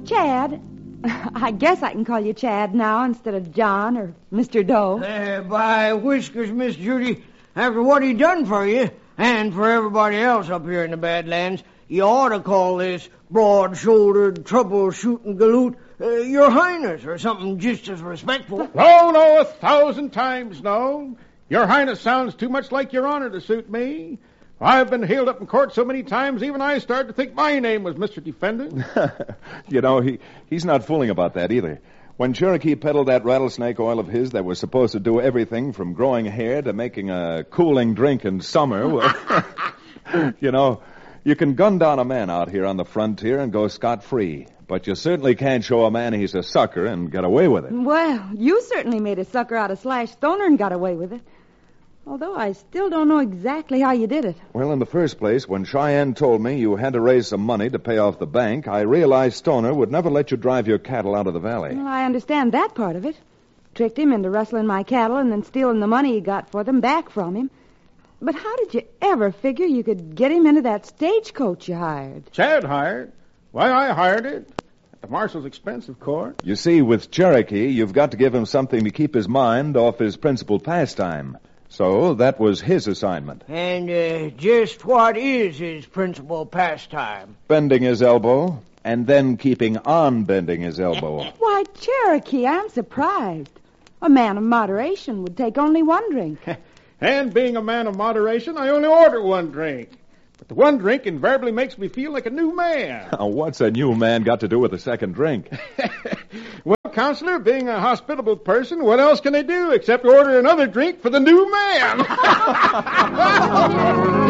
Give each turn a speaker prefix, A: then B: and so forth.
A: Chad. I guess I can call you Chad now instead of John or Mr. Doe.
B: By whiskers, Miss Judy, after what he done for you, and for everybody else up here in the Badlands, you ought to call this broad-shouldered, trouble-shooting galoot Your Highness, or something just as respectful.
C: No, 1,000 times no. Your Highness sounds too much like Your Honor to suit me. I've been hailed up in court so many times, even I started to think my name was Mr. Defendant.
D: He's not fooling about that either. When Cherokee peddled that rattlesnake oil of his that was supposed to do everything from growing hair to making a cooling drink in summer, well, you can gun down a man out here on the frontier and go scot-free. But you certainly can't show a man he's a sucker and get away with it.
A: Well, you certainly made a sucker out of Slash Stoner and got away with it. Although I still don't know exactly how you did it.
D: Well, in the first place, when Cheyenne told me you had to raise some money to pay off the bank, I realized Stoner would never let you drive your cattle out of the valley.
A: Well, I understand that part of it. Tricked him into rustling my cattle and then stealing the money he got for them back from him. But how did you ever figure you could get him into that stagecoach you hired?
C: Chad hired? Why, I hired it. At the marshal's expense, of course.
D: You see, with Cherokee, you've got to give him something to keep his mind off his principal pastime. So that was his assignment.
B: And just what is his principal pastime?
D: Bending his elbow, and then keeping on bending his elbow.
A: Why, Cherokee, I'm surprised. A man of moderation would take only one drink.
C: And being a man of moderation, I only order one drink. But the one drink invariably makes me feel like a new man.
D: Now, what's a new man got to do with a second drink?
C: Well, Counselor, being a hospitable person, what else can they do except order another drink for the new man?